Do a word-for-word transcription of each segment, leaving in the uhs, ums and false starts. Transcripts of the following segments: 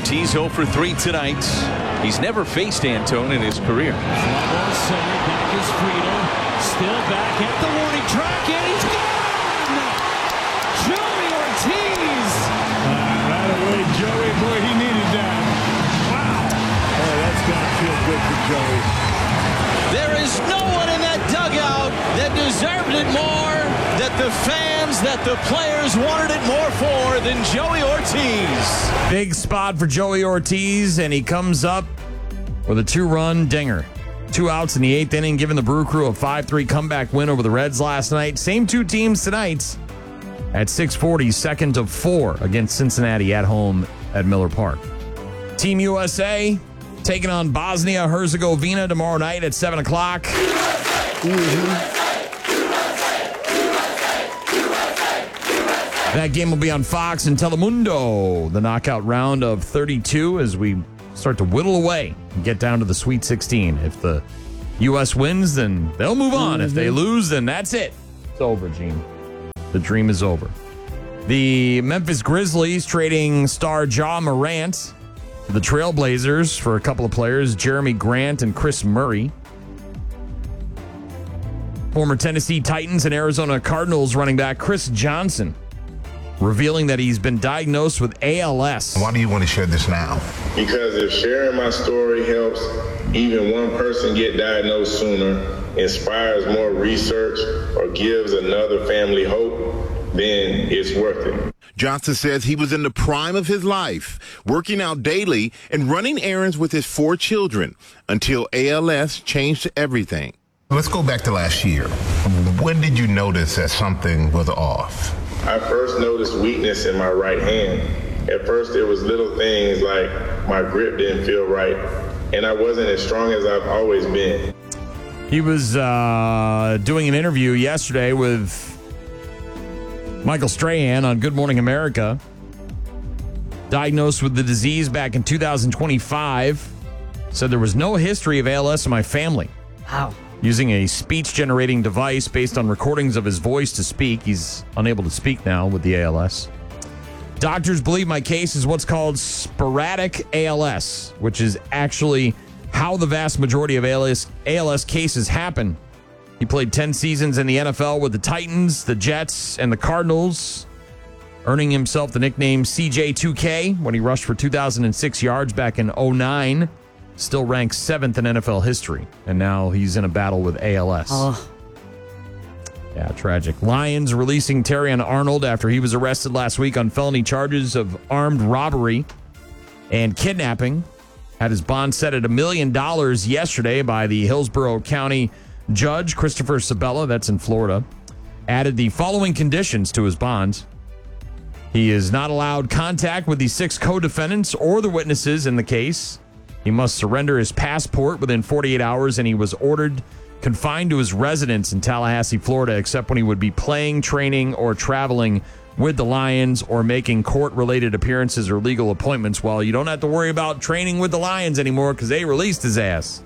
Ortiz oh for three tonight. He's never faced Antone in his career. Fly center, back is Friedel. Still back at the warning track, and he's gone! Joey Ortiz! Uh, right away, Joey. Boy, he needed that. Wow. Oh, that's got to feel good for Joey. There is no one in that dugout that deserved it more, that the fans, that the players wanted it more for than Joey Ortiz. Big spot for Joey Ortiz, and he comes up with a two-run dinger. Two outs in the eighth inning, giving the Brew Crew a five three comeback win over the Reds last night. Same two teams tonight at six forty, second of four against Cincinnati at home at Miller Park. Team U S A taking on Bosnia-Herzegovina tomorrow night at seven o'clock. Mm-hmm. That game will be on Fox and Telemundo. The knockout round of thirty-two as we start to whittle away and get down to the Sweet sixteen. If the U S wins, then they'll move on. Mm-hmm. If they lose, then that's it. It's over, Gene. The dream is over. The Memphis Grizzlies trading star Ja Morant to the Trailblazers for a couple of players, Jeremy Grant and Chris Murray. Former Tennessee Titans and Arizona Cardinals running back Chris Johnson revealing that he's been diagnosed with A L S. Why do you want to share this now? Because if sharing my story helps even one person get diagnosed sooner, inspires more research, or gives another family hope, then it's worth it. Johnson says he was in the prime of his life, working out daily and running errands with his four children until A L S changed everything. Let's go back to last year. When did you notice that something was off? I first noticed weakness in my right hand. At first, it was little things like my grip didn't feel right, and I wasn't as strong as I've always been. He was uh, doing an interview yesterday with Michael Strahan on Good Morning America. Diagnosed with the disease back in two thousand twenty-five. Said there was no history of A L S in my family. Wow. Using a speech-generating device based on recordings of his voice to speak. He's unable to speak now with the A L S. Doctors believe my case is what's called sporadic A L S, which is actually how the vast majority of A L S, A L S cases happen. He played ten seasons in the N F L with the Titans, the Jets, and the Cardinals, earning himself the nickname C J two K when he rushed for two thousand six yards back in oh nine. Still ranks seventh in N F L history, and now he's in a battle with A L S. Oh. Yeah, tragic. Lions releasing Terrion Arnold after he was arrested last week on felony charges of armed robbery and kidnapping. Had his bond set at a million dollars yesterday by the Hillsborough County Judge Christopher Sabella, that's in Florida. Added the following conditions to his bond. He is not allowed contact with the six co-defendants or the witnesses in the case. He must surrender his passport within forty-eight hours, and he was ordered confined to his residence in Tallahassee, Florida, except when he would be playing, training, or traveling with the Lions or making court-related appearances or legal appointments. Well, you don't have to worry about training with the Lions anymore because they released his ass.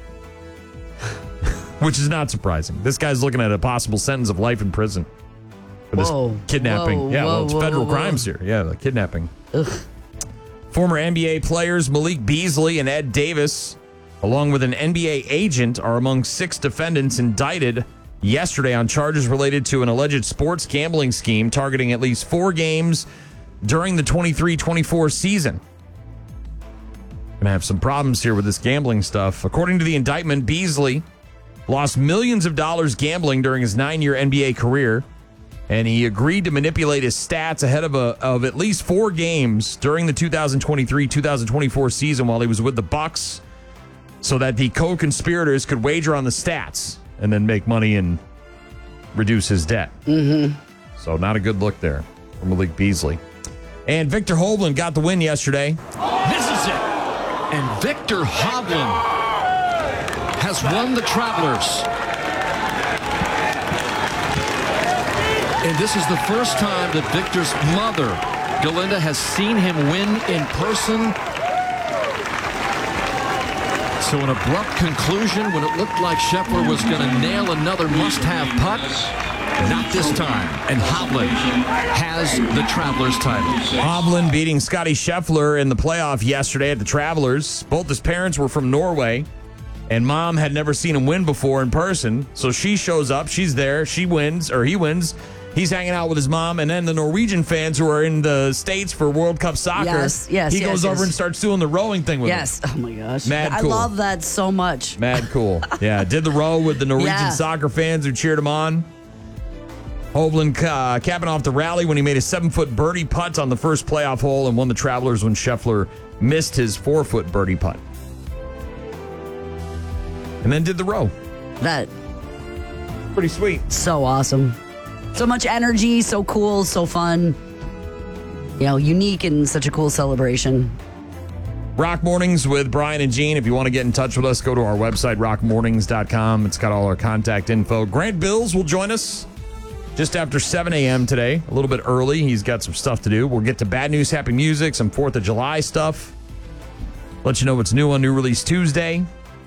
Which is not surprising. This guy's looking at a possible sentence of life in prison for this whoa, kidnapping. Whoa, yeah, whoa, well, it's whoa, federal whoa. crimes here. Yeah, the kidnapping. Ugh. Former N B A players Malik Beasley and Ed Davis, along with an N B A agent, are among six defendants indicted yesterday on charges related to an alleged sports gambling scheme targeting at least four games during the twenty-three twenty-four season. Gonna have some problems here with this gambling stuff. According to the indictment, Beasley lost millions of dollars gambling during his nine-year N B A career, and he agreed to manipulate his stats ahead of a of at least four games during the two thousand twenty-three two thousand twenty-four season while he was with the Bucks, so that the co-conspirators could wager on the stats and then make money and reduce his debt. Mm-hmm. So not a good look there for Malik Beasley. And Victor Hovland got the win yesterday. This is it. And Victor Hovland has won the Travelers. And this is the first time that Victor's mother, Galinda, has seen him win in person. So an abrupt conclusion when it looked like Scheffler was going to nail another must-have putt. Not this time. And Hovland has the Travelers title. Hovland beating Scotty Scheffler in the playoff yesterday at the Travelers. Both his parents were from Norway, and Mom had never seen him win before in person. So she shows up. She's there. She wins, or he wins. He's hanging out with his mom, and then the Norwegian fans who are in the States for World Cup soccer. Yes, yes, He yes, goes yes. over and starts doing the rowing thing with Yes. him. Oh, my gosh. Mad I cool. love that so much. Mad cool. Yeah, did the row with the Norwegian Yeah. soccer fans who cheered him on. Hovland uh, capping off the rally when he made a seven-foot birdie putt on the first playoff hole and won the Travelers when Scheffler missed his four-foot birdie putt. And then did the row. That Pretty sweet. so awesome. So much energy, so cool, so fun. You know, unique and such a cool celebration. Rock Mornings with Brian and Gene. If you want to get in touch with us, go to our website, rock mornings dot com. It's got all our contact info. Grant Bills will join us just after seven a.m. today, a little bit early. He's got some stuff to do. We'll get to bad news, happy music, some fourth of July stuff. Let you know what's new on New Release Tuesday.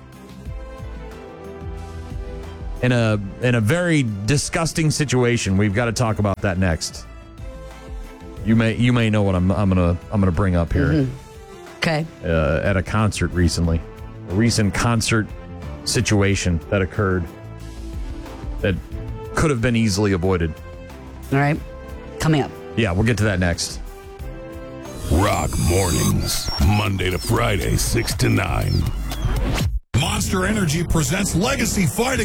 In a in a very disgusting situation. We've got to talk about that next. You may you may know what I'm I'm gonna I'm gonna bring up here. Mm-hmm. Okay. Uh, at a concert recently, a recent concert situation that occurred that could have been easily avoided. All right. Coming up. Yeah, we'll get to that next. Rock Mornings, Monday to Friday, six to nine. Monster Energy presents Legacy Fighting.